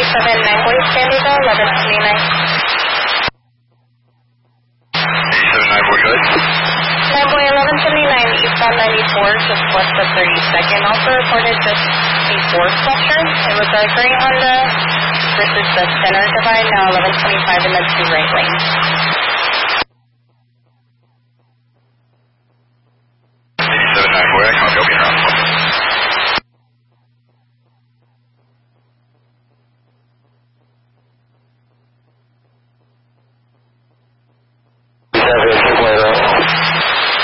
87 Boy San Diego, 1129. 87 Boy, good. 9 Boy 1179, eastbound 94, just west of 32nd. Also reported just a fourth structure. It was a gray Honda. This is the center divide, now 1125 in the two right lanes. 87 Boy, I can't go around.